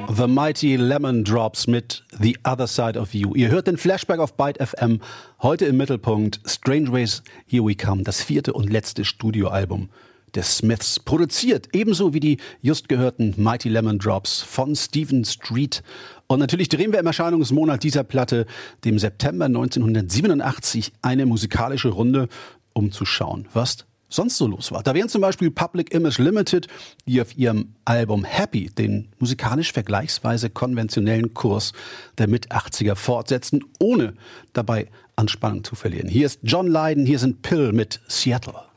The Mighty Lemon Drops mit The Other Side of You. Ihr hört den Flashback auf Byte FM. Heute im Mittelpunkt Strange Ways, Here We Come, das 4. und letzte Studioalbum der Smiths. Produziert ebenso wie die just gehörten Mighty Lemon Drops von Stephen Street. Und natürlich drehen wir im Erscheinungsmonat dieser Platte, dem September 1987, eine musikalische Runde, um zu schauen, was sonst so los war. Da wären zum Beispiel Public Image Limited, die auf ihrem Album Happy den musikalisch vergleichsweise konventionellen Kurs der Mit-80er fortsetzten, ohne dabei an Spannung zu verlieren. Hier ist John Lydon, hier sind Pill mit Seattle.